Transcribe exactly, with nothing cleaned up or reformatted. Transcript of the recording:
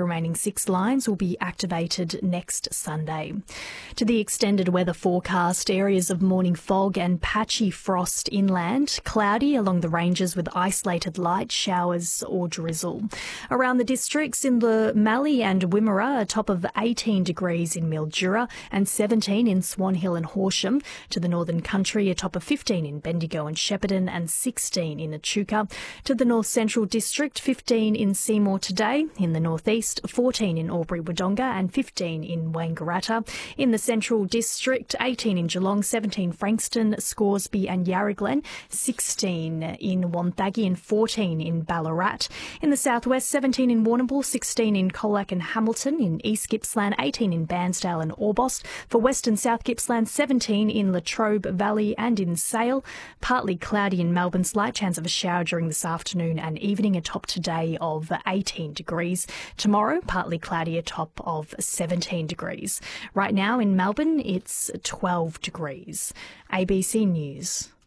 The remaining six lines will be activated next Sunday. To the extended weather forecast, areas of morning fog and patchy frost inland, cloudy along the ranges with isolated light showers or drizzle. Around the districts in the Mallee and Wimmera, a top of eighteen degrees in Mildura and seventeen in Swan Hill and Horsham. To the Northern Country, a top of fifteen in Bendigo and Shepparton and sixteen in Echuca. To the North Central District, fifteen in Seymour today. In the North East, fourteen in Albury-Wodonga and fifteen in Wangaratta. In the Central District, eighteen in Geelong, seventeen Frankston, Scoresby and Yarraglen, sixteen in Wonthaggi and fourteen in Ballarat. In the Southwest, seventeen in Warrnambool, sixteen in Colac and Hamilton. In East Gippsland, eighteen in Bairnsdale and Orbost. For West and South Gippsland, seventeen in Latrobe Valley and in Sale. Partly cloudy in Melbourne, slight chance of a shower during this afternoon and evening, a top today of eighteen degrees. Tomorrow, partly cloudy, a top of seventeen degrees. Right now in Melbourne, it's twelve degrees. A B C News.